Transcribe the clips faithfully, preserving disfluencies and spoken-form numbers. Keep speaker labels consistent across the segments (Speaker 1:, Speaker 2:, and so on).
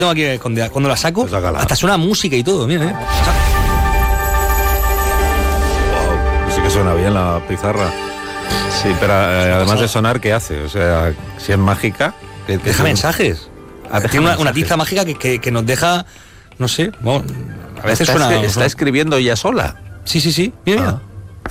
Speaker 1: tengo aquí escondida. Cuando la saco,
Speaker 2: Pues sácala.
Speaker 1: hasta suena música y todo, mira, ¿eh?
Speaker 2: Wow, sí que suena bien la pizarra. Sí, pero eh, además de sonar, ¿qué hace? O sea, si es mágica... ¿qué, qué
Speaker 1: Deja
Speaker 2: es?
Speaker 1: mensajes.
Speaker 2: Ah, deja
Speaker 1: Tiene una, una
Speaker 2: mensajes.
Speaker 1: tiza mágica que, que, que nos deja, no sé, bueno, a veces
Speaker 2: está,
Speaker 1: suena...
Speaker 2: escri- está
Speaker 1: suena-
Speaker 2: escribiendo ella sola.
Speaker 1: Sí, sí, sí, mira, mira.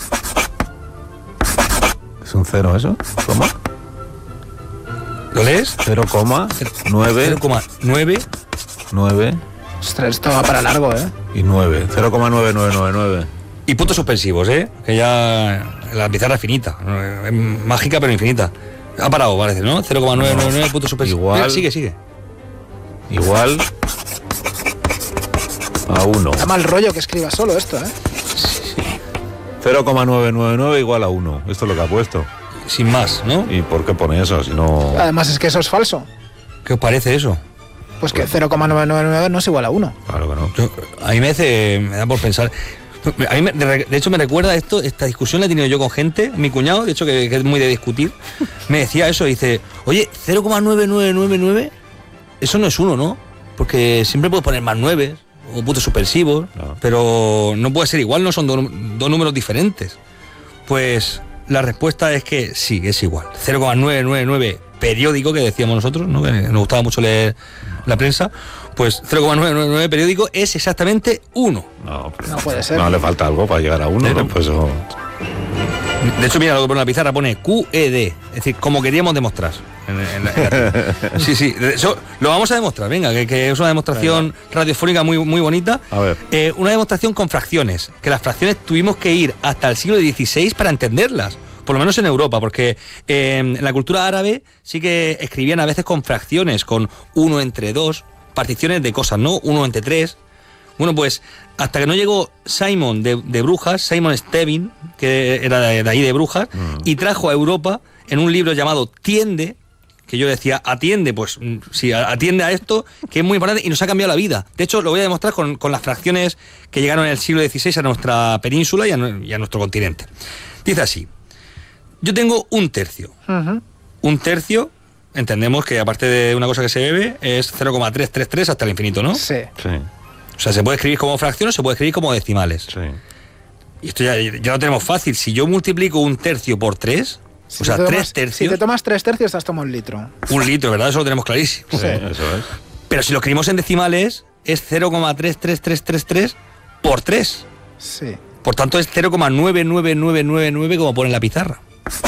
Speaker 2: Ah. ¿Es un cero eso? ¿Cómo?
Speaker 1: ¿Lo lees?
Speaker 2: cero coma nueve
Speaker 1: cero coma nueve
Speaker 2: nueve
Speaker 3: Ostras, esto va para largo, ¿eh?
Speaker 2: y nueve. cero coma nueve nueve nueve nueve.
Speaker 1: y puntos suspensivos, ¿eh? Que ya la pizarra es finita, ¿no? Es mágica pero infinita. Ha parado, parece, ¿no? cero coma nueve nueve nueve puntos suspensivos.
Speaker 2: Igual.
Speaker 1: Mira, sigue, sigue.
Speaker 2: Igual a uno.
Speaker 3: Da mal rollo que escriba solo esto, ¿eh?
Speaker 2: cero coma nueve nueve nueve igual a uno. Esto es lo que ha puesto.
Speaker 1: Sin más, ¿no?
Speaker 2: ¿Y por qué pone eso? Si no...
Speaker 3: Además es que eso es falso.
Speaker 1: ¿Qué os parece eso?
Speaker 3: Pues que cero coma nueve nueve nueve no es igual a uno.
Speaker 2: Claro que no.
Speaker 1: Yo- a mí me hace, me da por pensar. A mí me- de, de hecho me recuerda esto, esta discusión la he tenido yo con gente, mi cuñado, de hecho que, que es muy de discutir, me decía eso, dice, oye, cero coma nueve nueve nueve nueve, eso no es uno, ¿no? Porque siempre puedes poner más nueve o puntos suspensivos,
Speaker 2: No.
Speaker 1: pero no puede ser igual, no son do- dos números diferentes. Pues la respuesta es que sí, es igual. cero coma nueve nueve nueve periódico, que decíamos nosotros, ¿no? Que nos gustaba mucho leer la prensa, pues cero coma nueve nueve nueve periódico es exactamente uno.
Speaker 2: No, pues,
Speaker 3: No puede ser.
Speaker 2: No, le falta algo para llegar a uno,
Speaker 1: Sí,
Speaker 2: ¿no?
Speaker 1: no.
Speaker 2: Pues eso...
Speaker 1: De hecho, mira, lo que pone en la pizarra pone Q E D, es decir, como queríamos demostrar. En- en la- en la- sí, sí, de eso lo vamos a demostrar, venga, que, que es una demostración radiofónica muy, muy bonita.
Speaker 2: A ver.
Speaker 1: Eh, una demostración con fracciones, que las fracciones tuvimos que ir hasta el siglo dieciséis para entenderlas, por lo menos en Europa, porque eh, en la cultura árabe sí que escribían a veces con fracciones, con uno entre dos, particiones de cosas, ¿no? Uno entre tres. Bueno, pues hasta que no llegó Simon de, de Brujas, Simon Stevin, que era de, de ahí de Brujas,
Speaker 2: Mm.
Speaker 1: y trajo a Europa en un libro llamado Tiende, que yo decía, atiende, pues mm, sí, a- atiende a esto, que es muy importante y nos ha cambiado la vida. De hecho, lo voy a demostrar con, con las fracciones que llegaron en el siglo dieciséis a nuestra península y a, nue- y a nuestro continente. Dice así, yo tengo un tercio.
Speaker 3: Ujú.
Speaker 1: Un tercio, entendemos que aparte de una cosa que se bebe, es cero coma trescientos treinta y tres hasta el infinito, ¿no?
Speaker 3: Sí.
Speaker 2: Sí,
Speaker 1: O sea, se puede escribir como fracción o se puede escribir como decimales.
Speaker 2: sí.
Speaker 1: Y esto ya, ya lo tenemos fácil. Si yo multiplico un tercio por tres,
Speaker 3: Si
Speaker 1: o sea,
Speaker 3: te tomas-
Speaker 1: tres
Speaker 3: Si
Speaker 1: tercios,
Speaker 3: te tomas tres tercios, te has tomado un litro.
Speaker 1: un litro, ¿verdad? Eso lo tenemos clarísimo.
Speaker 2: Sí, eso es.
Speaker 1: Pero si lo escribimos en decimales, es cero coma trescientos treinta y tres treinta y tres por tres.
Speaker 3: Sí.
Speaker 1: Por tanto, es cero coma nueve nueve nueve nueve nueve como pone en la pizarra.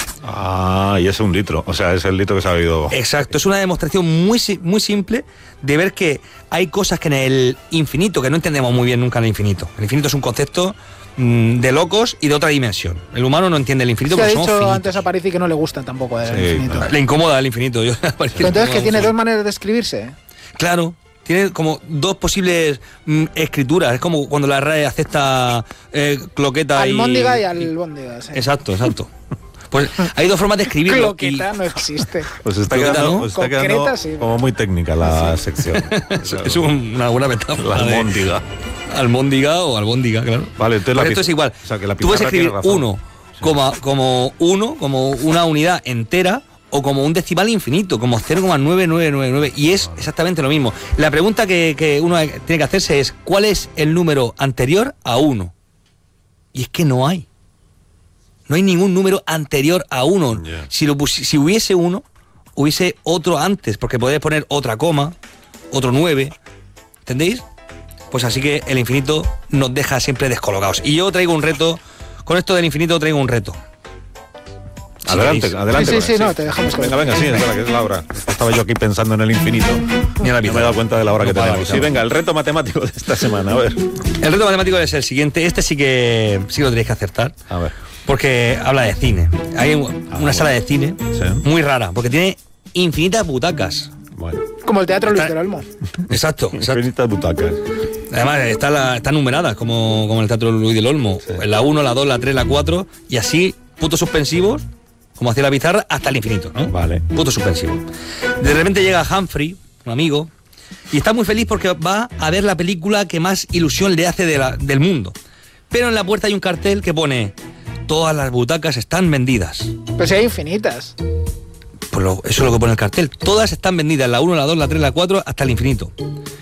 Speaker 2: Ah, y es un litro. O sea, es el litro que se ha bebido.
Speaker 1: Exacto, es una demostración muy, si- muy simple de ver que hay cosas que en el infinito, que no entendemos muy bien nunca en el infinito. El infinito es un concepto mm, de locos y de otra dimensión. El humano no entiende el infinito
Speaker 3: Se ha
Speaker 1: porque somos
Speaker 3: dicho
Speaker 1: finitos.
Speaker 3: antes a París que no le gusta tampoco el
Speaker 2: Sí,
Speaker 3: infinito.
Speaker 2: claro.
Speaker 1: Le incomoda el infinito. Yo,
Speaker 3: Pero entonces que tiene dos maneras de escribirse.
Speaker 1: Claro, tiene como dos posibles mm, escrituras. Es como cuando la R A E acepta eh, cloqueta y...
Speaker 3: Almóndiga y albóndiga. Sí.
Speaker 1: Exacto, exacto. Pues hay dos formas de escribirlo.
Speaker 3: Cloqueta no existe.
Speaker 2: Pues está
Speaker 1: Creo que
Speaker 2: quedando,
Speaker 1: no.
Speaker 2: pues está
Speaker 3: Concreta,
Speaker 2: quedando
Speaker 3: sí.
Speaker 2: como muy técnica la sección.
Speaker 1: Es, es un- una buena metáfora.
Speaker 2: La
Speaker 1: de-
Speaker 2: almóndiga.
Speaker 1: Almónga o albóndiga, claro.
Speaker 2: Vale, entonces la
Speaker 1: Pues esto
Speaker 2: piz-
Speaker 1: es igual.
Speaker 2: o sea, que la
Speaker 1: Tú puedes
Speaker 2: pizarra
Speaker 1: escribir
Speaker 2: tiene razón.
Speaker 1: uno como, como uno, como una unidad entera, o como un decimal infinito, como cero coma nueve nueve nueve nueve. Y es exactamente lo mismo. La pregunta que, que uno tiene que hacerse es, ¿cuál es el número anterior a uno? Y es que no hay. No hay ningún número anterior a uno.
Speaker 2: Ya.
Speaker 1: Si, lo pusi- si hubiese uno, hubiese otro antes, porque podés poner otra coma, otro nueve. ¿Entendéis? Pues así que el infinito nos deja siempre descolocados. Y yo traigo un reto, con esto del infinito traigo un reto. Si
Speaker 2: Adelante,
Speaker 1: queréis.
Speaker 2: adelante.
Speaker 3: Sí, sí,
Speaker 2: con
Speaker 3: sí,
Speaker 2: él,
Speaker 3: no, te dejamos con
Speaker 2: Venga,
Speaker 3: él.
Speaker 2: venga, sí, espera, que es la hora. Estaba yo aquí pensando en el infinito.
Speaker 1: Mira la
Speaker 2: No me he
Speaker 1: pizarra.
Speaker 2: dado cuenta de la hora
Speaker 1: No
Speaker 2: que
Speaker 1: para,
Speaker 2: tenemos. Sí,
Speaker 1: pizarra.
Speaker 2: venga, el reto matemático de esta semana, a ver.
Speaker 1: El reto matemático es el siguiente. Este sí que sí que lo tenéis que acertar.
Speaker 2: A ver.
Speaker 1: Porque habla de cine. Hay un-
Speaker 2: Ah,
Speaker 1: una sala de cine
Speaker 2: Sí.
Speaker 1: muy rara, porque tiene infinitas butacas.
Speaker 2: Bueno.
Speaker 3: Como el Teatro Luis
Speaker 1: Está-
Speaker 3: del Olmo.
Speaker 1: Exacto, exacto.
Speaker 2: Infinitas butacas.
Speaker 1: Además, está la- están numeradas como, como en el Teatro Luis del Olmo.
Speaker 2: Sí.
Speaker 1: La uno, la dos, la tres, la cuatro. Y así, puntos suspensivos, como hacía la pizarra, hasta el infinito, ¿no?
Speaker 2: Vale.
Speaker 1: Puntos suspensivos. De repente llega Humphrey, un amigo, y está muy feliz porque va a ver la película que más ilusión le hace de la- del mundo. Pero en la puerta hay un cartel que pone: todas las butacas están vendidas.
Speaker 3: Pero si hay infinitas.
Speaker 1: Pues lo, eso es lo que pone el cartel. Todas están vendidas, la uno, la dos, la tres, la cuatro, hasta el infinito.